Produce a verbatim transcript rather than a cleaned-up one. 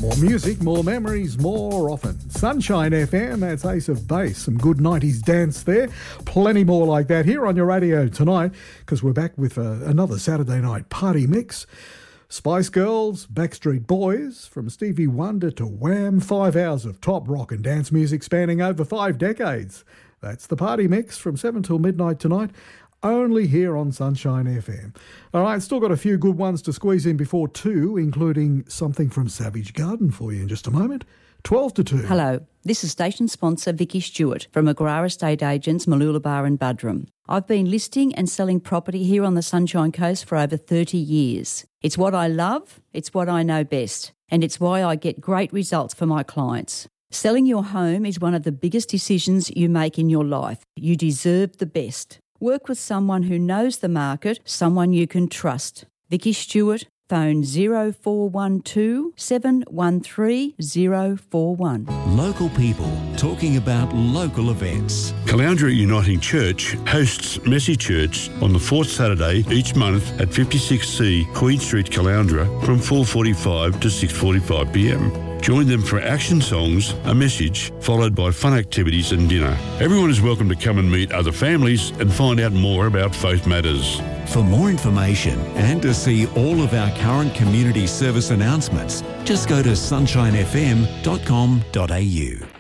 More music, more memories, more often. Sunshine F M, that's Ace of Base. Some good nineties dance there. Plenty more like that here on your radio tonight, because we're back with uh, another Saturday night party mix. Spice Girls, Backstreet Boys, from Stevie Wonder to Wham, five hours of top rock and dance music spanning over five decades. That's the party mix from seven till midnight tonight, only here on Sunshine F M. All right, still got a few good ones to squeeze in before two, including something from Savage Garden for you in just a moment. twelve to two. Hello, this is station sponsor Vicky Stewart from McGrath Estate Agents, Mooloolaba and Buderim. I've been listing and selling property here on the Sunshine Coast for over thirty years. It's what I love, it's what I know best, and it's why I get great results for my clients. Selling your home is one of the biggest decisions you make in your life. You deserve the best. Work with someone who knows the market, someone you can trust. Vicky Stewart, phone zero four one two, seven one three zero four one. Local people talking about local events. Caloundra Uniting Church hosts Messy Church on the fourth Saturday each month at fifty-six C Queen Street, Caloundra from four forty-five to six forty-five p m. Join them for action songs, a message, followed by fun activities and dinner. Everyone is welcome to come and meet other families and find out more about faith matters. For more information and to see all of our current community service announcements, just go to sunshine f m dot com dot a u.